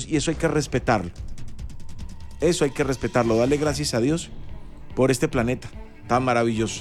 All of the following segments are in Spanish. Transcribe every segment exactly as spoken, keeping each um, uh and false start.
Dios y eso hay que respetarlo. Eso hay que respetarlo. Darle gracias a Dios por este planeta tan maravilloso.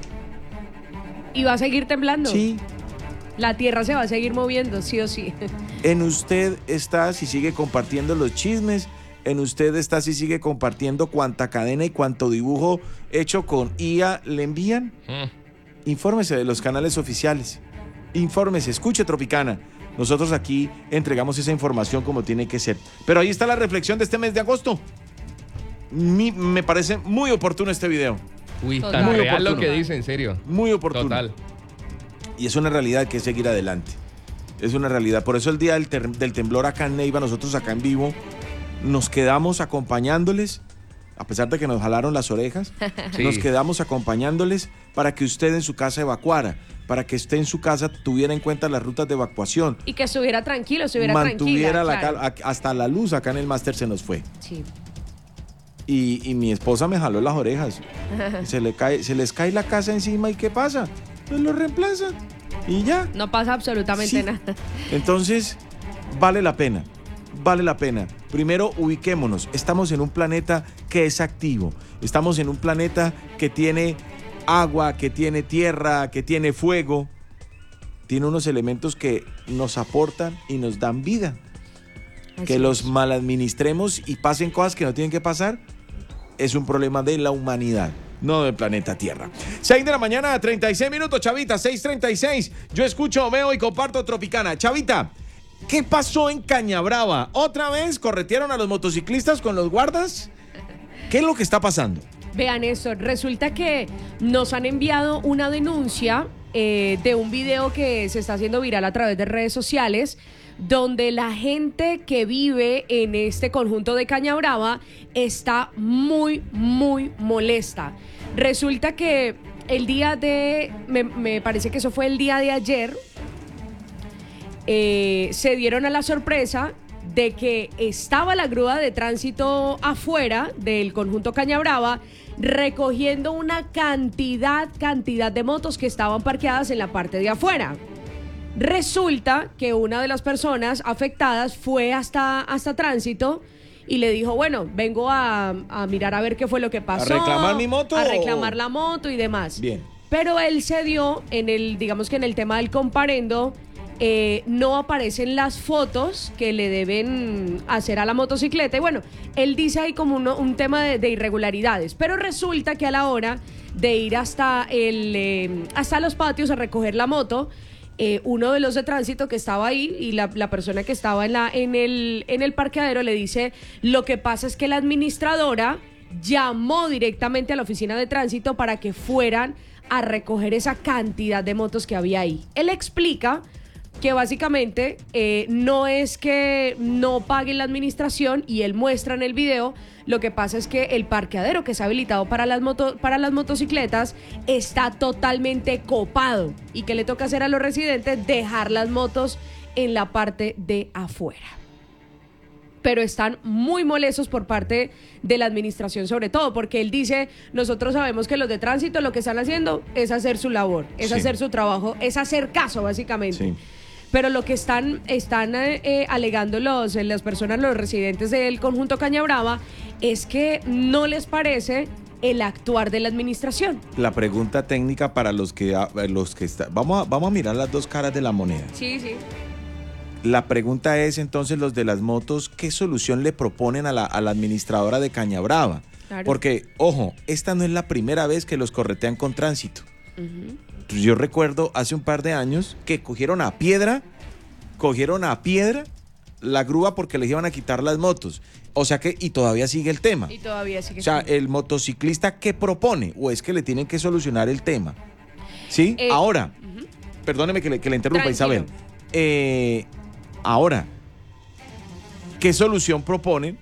¿Y va a seguir temblando? Sí. La Tierra se va a seguir moviendo, sí o sí. En usted está si sigue compartiendo los chismes, en usted está si sigue compartiendo cuánta cadena y cuánto dibujo hecho con I A le envían. Mm. Infórmese de los canales oficiales. Infórmese, escuche Tropicana. Nosotros aquí entregamos esa información como tiene que ser. Pero ahí está la reflexión de este mes de agosto. Mi, me parece muy oportuno este video. Uy, Total. tan Muy real oportuno. lo que dice, en serio. Muy oportuno. Total. Y es una realidad que hay que seguir adelante. Es una realidad. Por eso el día del, ter- del temblor acá en Neiva, nosotros acá en vivo, nos quedamos acompañándoles, a pesar de que nos jalaron las orejas, Sí. nos quedamos acompañándoles para que usted en su casa evacuara, para que usted en su casa tuviera en cuenta las rutas de evacuación. Y que estuviera tranquilo, estuviera mantuviera tranquila. la claro. cal- a- hasta la luz acá en el máster se nos fue. Sí. Y, y mi esposa me jaló las orejas. Se, le cae, se les cae la casa encima y ¿qué pasa? Pues lo reemplazan y ya. No pasa absolutamente Sí. nada. Entonces, vale la pena, vale la pena. Primero, ubiquémonos. Estamos en un planeta que es activo. Estamos en un planeta que tiene agua, que tiene tierra, que tiene fuego. Tiene unos elementos que nos aportan y nos dan vida. Así Que los es. maladministremos y pasen cosas que no tienen que pasar es un problema de la humanidad, no del planeta Tierra. seis de la mañana, treinta y seis minutos, Chavita, seis treinta y seis. Yo escucho, veo y comparto Tropicana. Chavita, ¿qué pasó en Cañabrava? ¿Otra vez corretearon a los motociclistas con los guardas? ¿Qué es lo que está pasando? Vean eso, resulta que nos han enviado una denuncia eh, de un video que se está haciendo viral a través de redes sociales, donde la gente que vive en este conjunto de Cañabrava está muy, muy molesta. Resulta que el día de, me, me parece que eso fue el día de ayer, eh, se dieron a la sorpresa de que estaba la grúa de tránsito afuera del conjunto Cañabrava recogiendo una cantidad, cantidad de motos que estaban parqueadas en la parte de afuera. Resulta que una de las personas afectadas fue hasta, hasta tránsito y le dijo, bueno, vengo a, a mirar a ver qué fue lo que pasó. ¿A reclamar mi moto A o- reclamar la moto y demás. Bien. Pero él se dio en el, digamos que en el tema del comparendo, eh, no aparecen las fotos que le deben hacer a la motocicleta. Y bueno, él dice ahí como uno, un tema de, de irregularidades. Pero resulta que a la hora de ir hasta, el, eh, hasta los patios a recoger la moto, eh, uno de los de tránsito que estaba ahí y la, la persona que estaba en, la, en, el, en el parqueadero le dice, lo que pasa es que la administradora llamó directamente a la oficina de tránsito para que fueran a recoger esa cantidad de motos que había ahí. Él explica que básicamente eh, no es que no paguen la administración, y él muestra en el video, lo que pasa es que el parqueadero que es habilitado para las, moto, para las motocicletas está totalmente copado y que le toca hacer a los residentes dejar las motos en la parte de afuera. Pero están muy molestos por parte de la administración, sobre todo porque él dice, nosotros sabemos que los de tránsito lo que están haciendo es hacer su labor, es Sí. hacer su trabajo, es hacer caso básicamente. Sí. Pero lo que están, están eh, eh, alegando los, eh, las personas, los residentes del conjunto Cañabrava, es que no les parece el actuar de la administración. La pregunta técnica para los que, los que está, vamos a, vamos a mirar las dos caras de la moneda. Sí, sí. La pregunta es entonces, los de las motos, ¿qué solución le proponen a la, a la administradora de Cañabrava? Claro. Porque, ojo, esta no es la primera vez que los corretean con tránsito. Uh-huh. Yo recuerdo hace un par de años que cogieron a piedra, cogieron a piedra la grúa porque les iban a quitar las motos. O sea que, y todavía sigue el tema. Y todavía sigue. O sea, siendo. el motociclista, ¿qué propone? ¿O es que le tienen que solucionar el tema? ¿Sí? Eh, ahora, uh-huh. perdóneme que le, que le interrumpa, Tranquilo. Isabel. Eh, ahora, ¿qué solución proponen?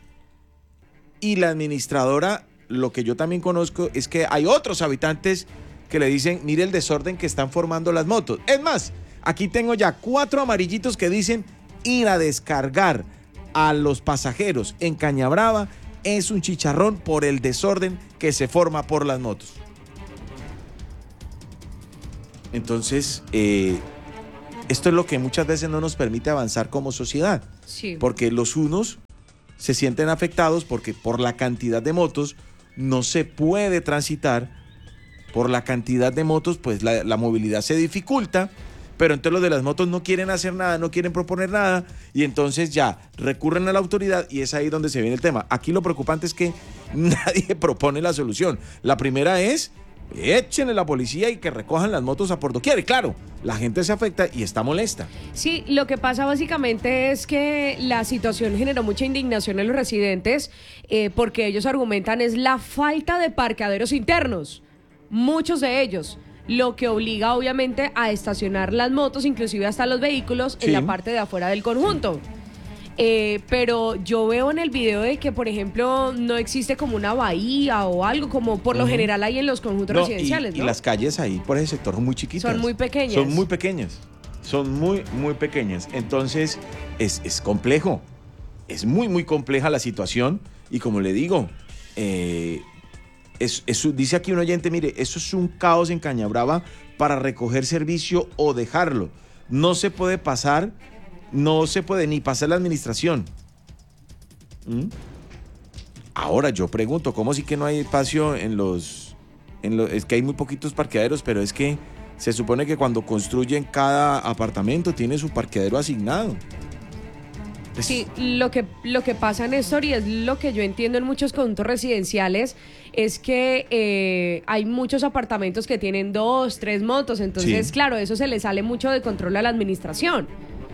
Y la administradora, lo que yo también conozco es que hay otros habitantes que le dicen, mire el desorden que están formando las motos. Es más, aquí tengo ya cuatro amarillitos que dicen, ir a descargar a los pasajeros en Cañabrava es un chicharrón por el desorden que se forma por las motos. Entonces, eh, esto es lo que muchas veces no nos permite avanzar como sociedad. Sí. Porque los unos se sienten afectados porque por la cantidad de motos no se puede transitar, por la cantidad de motos pues la, la movilidad se dificulta, pero entonces los de las motos no quieren hacer nada, no quieren proponer nada y entonces ya recurren a la autoridad y es ahí donde se viene el tema. Aquí lo preocupante es que nadie propone la solución. La primera es, échenle la policía y que recojan las motos a por doquier. Y claro, la gente se afecta y está molesta. Sí, lo que pasa básicamente es que la situación generó mucha indignación en los residentes eh, porque ellos argumentan es la falta de parqueaderos internos, muchos de ellos, lo que obliga obviamente a estacionar las motos, inclusive hasta los vehículos, sí, en la parte de afuera del conjunto. Eh, pero yo veo en el video de que, por ejemplo, no existe como una bahía o algo como por lo uh-huh. general hay en los conjuntos no, residenciales, y, ¿no? Y las calles ahí por ese sector son muy chiquitas. Son muy pequeñas. Son muy pequeñas. Son muy, muy pequeñas. Entonces, es, es complejo. Es muy, muy compleja la situación. Y como le digo, eh, es, es, dice aquí un oyente, mire, eso es un caos en Cañabrava para recoger servicio o dejarlo. No se puede pasar... No se puede ni pasar la administración. ¿Mm? Ahora yo pregunto, ¿cómo sí que no hay espacio en los, en los... Es que hay muy poquitos parqueaderos, pero es que se supone que cuando construyen cada apartamento tiene su parqueadero asignado. Es... Sí, lo que, lo que pasa, Néstor, y es lo que yo entiendo en muchos conjuntos residenciales, es que eh, hay muchos apartamentos que tienen dos, tres motos, entonces, sí, claro, eso se le sale mucho de control a la administración.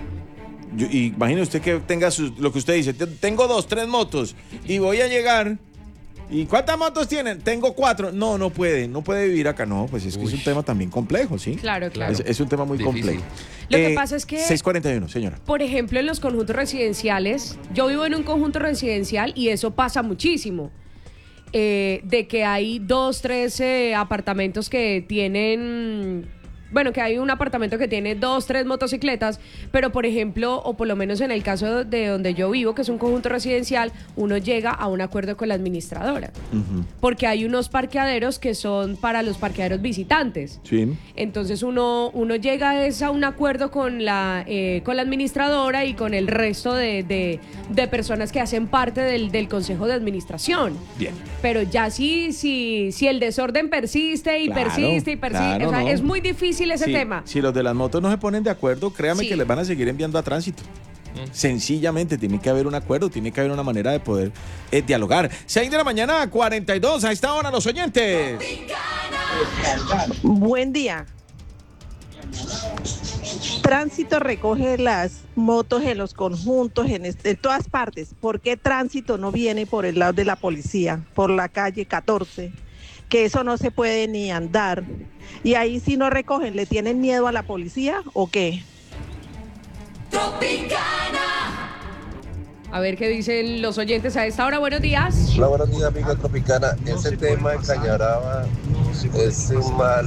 Yo, imagine usted que tenga sus, lo que usted dice, tengo dos, tres motos y voy a llegar. ¿Y cuántas motos tienen? Tengo cuatro. No, no puede, no puede vivir acá. No, pues es que Uy. es un tema también complejo, ¿sí? Claro, claro. Es, es un tema muy Difícil. complejo. Lo eh, que pasa es que... seis cuarenta y uno, señora. Por ejemplo, en los conjuntos residenciales, yo vivo en un conjunto residencial y eso pasa muchísimo. Eh, de que hay dos, tres eh, apartamentos que tienen... Bueno, que hay un apartamento que tiene dos, tres motocicletas, pero por ejemplo, o por lo menos en el caso de donde yo vivo, que es un conjunto residencial, uno llega a un acuerdo con la administradora. Uh-huh. Porque hay unos parqueaderos que son para los parqueaderos visitantes. Sí. Entonces uno, uno llega a, esa, a un acuerdo con la, eh, con la administradora y con el resto de, de, de personas que hacen parte del, del consejo de administración. Bien. Pero ya sí, sí, si el desorden persiste y claro, persiste y persiste, claro, o sea, no. es muy difícil ese sí, tema. Si los de las motos no se ponen de acuerdo, créame sí. que les van a seguir enviando a tránsito. Mm. Sencillamente tiene que haber un acuerdo, tiene que haber una manera de poder eh, dialogar. seis de la mañana, cuarenta y dos, a esta hora los oyentes. Buen día. Tránsito recoge las motos en los conjuntos, en, este, en todas partes. ¿Por qué Tránsito no viene por el lado de la policía, por la calle catorce? Que eso no se puede ni andar. Y ahí si no recogen, ¿le tienen miedo a la policía o qué? Tropicana. A ver qué dicen los oyentes a esta hora. Buenos días. Hola, buenos días, amiga Tropicana. Ese tema de Cañabrava es un mal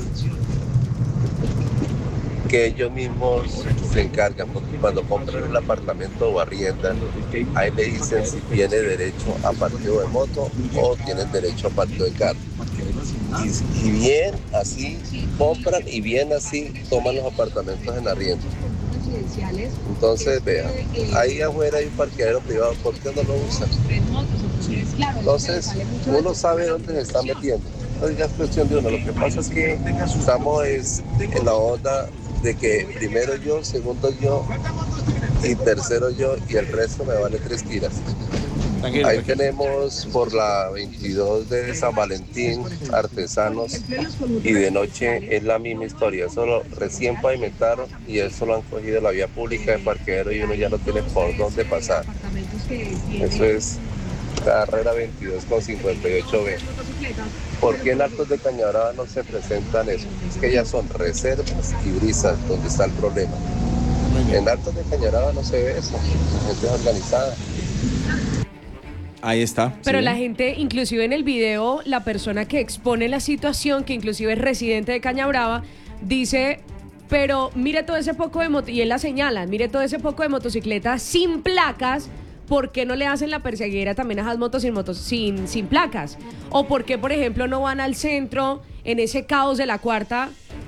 que ellos mismos se encargan, porque cuando compran el apartamento o arriendan, ahí le dicen si tiene derecho a parqueo de moto o tienen derecho a parqueo de carro. Y, y bien así compran y bien así toman los apartamentos en arriendo. Entonces, vean, ahí afuera hay un parqueadero privado, ¿por qué no lo usan? Entonces, uno sabe dónde se está metiendo. No es cuestión de uno, lo que pasa es que estamos es en la onda de que primero yo, segundo yo y tercero yo y el resto me vale tres tiras. Tranquilo, Ahí tranquilo. Tenemos por la veintidós de San Valentín, artesanos, y de noche es la misma historia, solo recién pavimentaron y eso lo han cogido la vía pública de parqueadero y uno ya no tiene por dónde pasar. Eso es carrera veintidós con cincuenta y ocho B. ¿Por qué en Altos de Cañabrava no se presentan eso? Es que ya son reservas y brisas donde está el problema. En Altos de Cañabrava no se ve eso, la gente es organizada. Ahí está. Pero sí. la gente, inclusive en el video, la persona que expone la situación, que inclusive es residente de Cañabrava, dice, pero mire todo ese poco de moto, y él la señala, mire todo ese poco de motocicletas sin placas, ¿por qué no le hacen la perseguidera también a esas motos sin, motos, sin, sin placas? O ¿por qué, por ejemplo, no van al centro, en ese caos de la cuarta,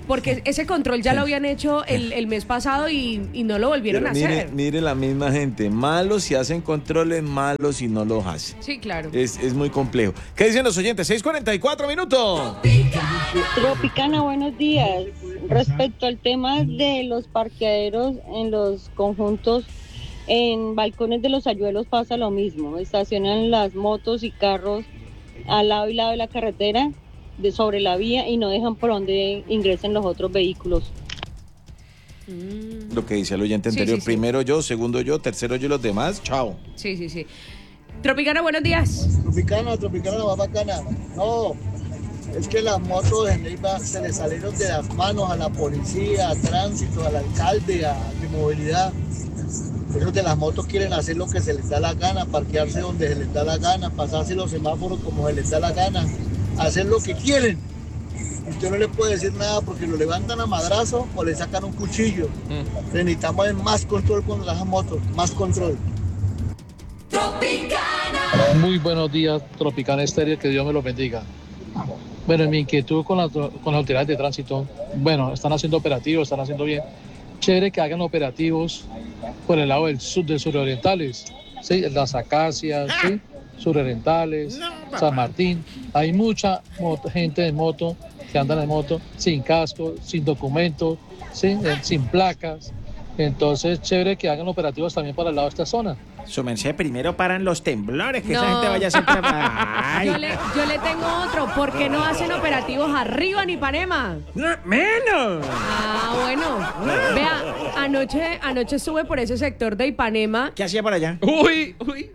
porque ese control ya lo habían hecho el, el mes pasado y, y no lo volvieron Pero a mire, hacer. mire la misma gente, malos si hacen controles, malos si no los hacen. Sí, claro. Es, es muy complejo. ¿Qué dicen los oyentes? seis cuarenta y cuatro minutos. Tropicana, buenos días. Respecto al tema de los parqueaderos en los conjuntos, en balcones de los Ayuelos pasa lo mismo. Estacionan las motos y carros al lado y lado de la carretera, de sobre la vía, y no dejan por donde ingresen los otros vehículos. Mm. Lo que dice el oyente Sí, anterior, sí, sí. primero yo, segundo yo, tercero yo y los demás, chao. Sí, sí, sí. Tropicana, buenos días. Tropicana, Tropicana, la más bacana. No, es que las motos en Neiva se le salieron de las manos a la policía, a tránsito, al alcalde, a de movilidad. Esos de las motos quieren hacer lo que se les da la gana, parquearse donde se les da la gana, pasarse los semáforos como se les da la gana, hacer lo que quieren. Usted no le puede decir nada porque lo levantan a madrazo o le sacan un cuchillo. Mm. Necesitamos más control con las motos, más control. Muy buenos días, Tropicana Estéreo, que Dios me los bendiga. Bueno, en mi inquietud con, la, con las autoridades de tránsito, bueno, están haciendo operativos, están haciendo bien. Chévere que hagan operativos por el lado del sur, de surorientales, ¿sí? Las Acacias, ¿sí? Surorientales, San Martín. Hay mucha moto, gente de moto que andan en moto sin casco, sin documentos, ¿sí? Eh, sin placas. Entonces, chévere que hagan operativos también para el lado de esta zona. Su merced, primero paran los temblores, que No. esa gente vaya siempre a... Ay. Yo le, yo le tengo otro. ¿Por qué no hacen operativos arriba en Ipanema? No, menos. Ah, bueno. Vea, anoche, anoche estuve por ese sector de Ipanema. ¿Qué hacía por allá? Uy, uy.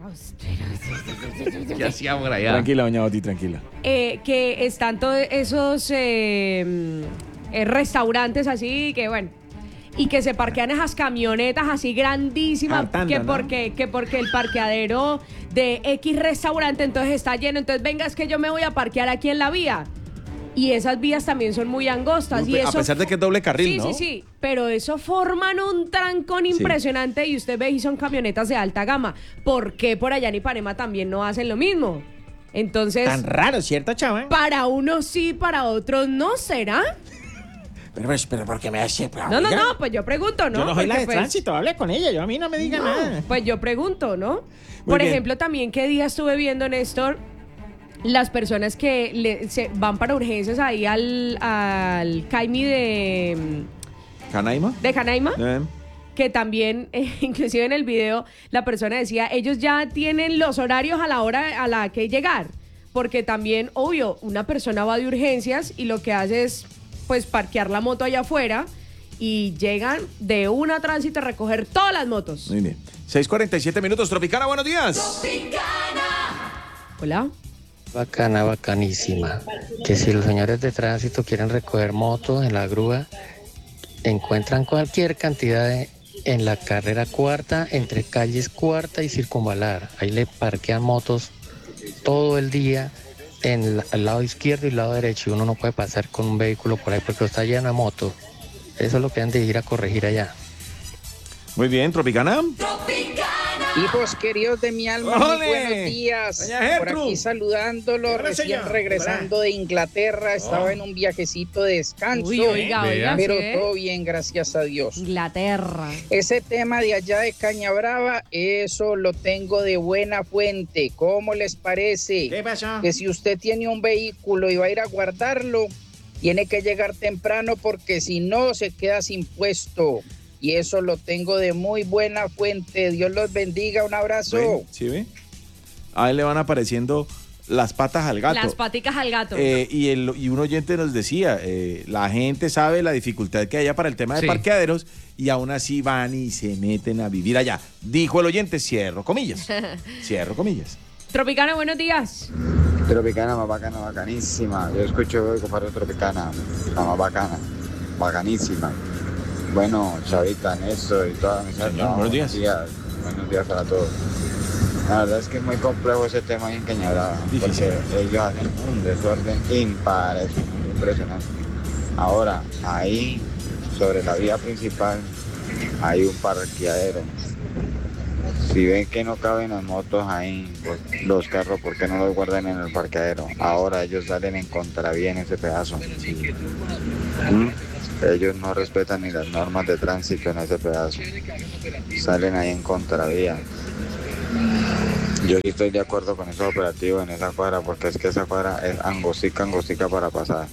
¿Qué hacía por allá? Tranquila, doña Oti, tranquila. Eh, que están todos esos eh, eh, restaurantes así que bueno, y que se parquean esas camionetas así grandísimas, Hartando, que ¿no? porque que porque el parqueadero de X restaurante entonces está lleno, entonces venga, es que yo me voy a parquear aquí en la vía. Y esas vías también son muy angostas. Y A eso pesar de que es doble carril, sí, ¿no? sí, sí, pero eso forman un trancón impresionante y usted ve y son camionetas de alta gama. ¿Por qué por allá en Ipanema también no hacen lo mismo? Entonces, Tan raro, ¿cierto, chaval? para unos sí, para otros no, ¿será? Pero, pero, pero ¿por qué me hace? No, no, no, pues yo pregunto, ¿no? Yo no soy la Porque, de pues, tránsito, hable con ella, yo a mí no me diga no, nada. pues yo pregunto, ¿no? Muy Por bien. ejemplo, también qué día estuve viendo, Néstor, las personas que le- se van para urgencias ahí al, al Caimi de, ¿Canaima? de Canaima, Eh, que también, eh, inclusive en el video, la persona decía, ellos ya tienen los horarios a la hora a la que llegar, porque también, obvio, una persona va de urgencias y lo que hace es, pues, parquear la moto allá afuera y llegan de una tránsito a recoger todas las motos. Muy bien. seis cuarenta y siete minutos, Tropicana, buenos días. Hola. Bacana, bacanísima. Que si los señores de tránsito quieren recoger motos en la grúa, encuentran cualquier cantidad de, en la carrera cuarta, entre calles cuarta y circunvalar. Ahí le parquean motos todo el día en la- el lado izquierdo y el lado derecho, y uno no puede pasar con un vehículo por ahí porque está lleno de motos. Eso es lo que han de ir a corregir allá. Muy bien, Tropicana. Hijos queridos de mi alma, ¡Ole! muy buenos días. Doña Por Gertrude. aquí saludándolos, Hola, recién señor. regresando de Inglaterra. Estaba Oh. en un viajecito de descanso. Uy, oiga, oiga, pero ¿sí ve? todo bien, gracias a Dios. Inglaterra. Ese tema de allá de Cañabrava, eso lo tengo de buena fuente. ¿Cómo les parece? ¿Qué pasó? Que si usted tiene un vehículo y va a ir a guardarlo, tiene que llegar temprano porque si no se queda sin puesto. Y eso lo tengo de muy buena fuente. Dios los bendiga. Un abrazo. Ven, ¿sí ve? A él le van apareciendo las patas al gato. Las paticas al gato. Eh, y, el, y un oyente nos decía, eh, la gente sabe la dificultad que haya para el tema de Sí. parqueaderos y aún así van y se meten a vivir allá. Dijo el oyente, cierro comillas. Cierro comillas. Tropicana, buenos días. Tropicana, más bacana, bacanísima. Yo escucho compadre Tropicana, la más bacana, bacanísima. Bueno, Chavita, Néstor y toda mi Señor, buenos días. Buenos días para todos. La verdad es que es muy complejo ese tema ahí en Cañabrava, Difícil. porque ellos hacen un desorden impar, es impresionante. Ahora, ahí, sobre la vía principal, hay un parqueadero Si ven que no caben las motos ahí, pues, los carros, ¿por qué no los guardan en el parqueadero? Ahora ellos salen en contravía en ese pedazo. ¿Mm? Ellos no respetan ni las normas de tránsito en ese pedazo. Salen ahí en contravía. Yo sí estoy de acuerdo con esos operativos en esa cuadra, porque es que esa cuadra es angostica, angostica para pasar.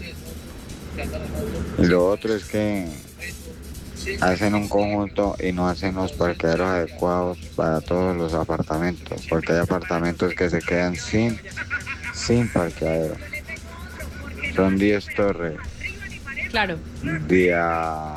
Y lo otro es que hacen un conjunto y no hacen los parqueaderos adecuados para todos los apartamentos, porque hay apartamentos que se quedan sin, sin parqueadero. Son diez torres. Claro. Día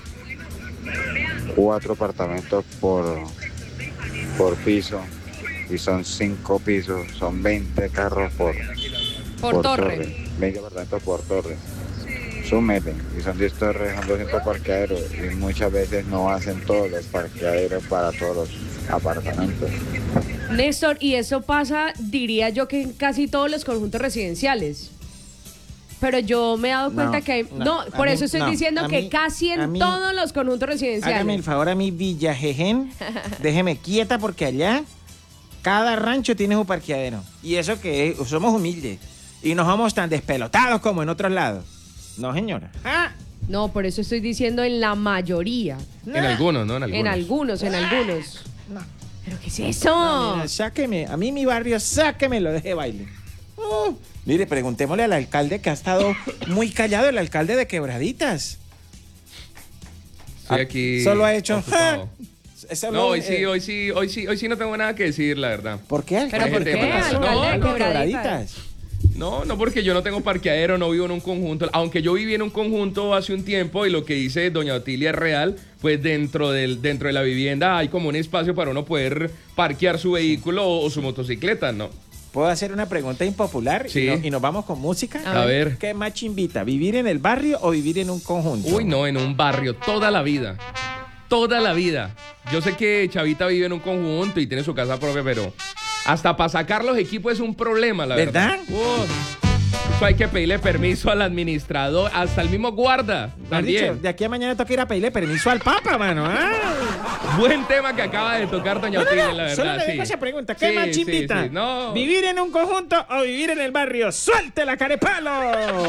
cuatro apartamentos por, por piso y son cinco pisos, son veinte carros por, por, por torre. torre. veinte apartamentos por torre. Súmete, y son diez torres, son doscientos parqueaderos y muchas veces no hacen todos los parqueaderos para todos los apartamentos. Néstor, y eso pasa, diría yo, que en casi todos los conjuntos residenciales. Pero yo me he dado cuenta No, que hay... no, No, por a eso mí- estoy no, diciendo a que mí- casi a en mí- todos los conjuntos residenciales. Hágame el favor a mi Villajején, déjeme quieta porque allá cada rancho tiene su parqueadero. Y eso que es- somos humildes y no somos tan despelotados como en otros lados. No, señora. Ah, No, por eso estoy diciendo en la mayoría. En algunos, ¿no? En algunos. En algunos, en algunos. No. ¿Pero qué es eso? no, mira, sáqueme, a mí mi barrio, sáquemelo, deje baile. Uh, mire, preguntémosle al alcalde que ha estado muy callado, el alcalde de Quebraditas. Estoy aquí. Solo ha hecho... ocupado. "Ja". Solo, No, hoy sí, eh, hoy sí, hoy sí, hoy sí no tengo nada que decir, la verdad. ¿Por qué, ¿Pero alcalde? por qué, Gente, alcalde no, de no, Quebraditas? No, no porque yo no tengo parqueadero, no vivo en un conjunto. Aunque yo viví en un conjunto hace un tiempo y lo que dice doña Otilia es real, pues dentro, del, dentro de la vivienda hay como un espacio para uno poder parquear su vehículo o, o su motocicleta, ¿no? ¿Puedo hacer una pregunta impopular? Sí. Y, no- y nos vamos con música. A ver. ¿Qué más invita? ¿Vivir en el barrio o vivir en un conjunto? Uy, no, en un barrio, toda la vida. Toda la vida. Yo sé que Chavita vive en un conjunto y tiene su casa propia, pero hasta para sacar los equipos es un problema, la verdad. ¿Verdad? Uh, eso hay que pedirle permiso al administrador, hasta el mismo guarda Me has también. dicho, de aquí a mañana toca ir a pedirle permiso al Papa, mano. Ah. Buen tema que acaba de tocar doña No, no, Otilia, no, la verdad. solo le sí. dejo esa pregunta. ¿Qué Sí, más sí, invita? sí, no. ¿Vivir en un conjunto o vivir en el barrio? ¡Suelte la carepalo!